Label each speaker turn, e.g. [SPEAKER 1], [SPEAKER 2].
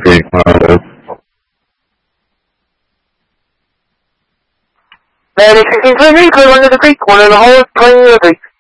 [SPEAKER 1] Creek, man.
[SPEAKER 2] Man, if you can swim in, go under the creek, one in the hole, 20 the creek.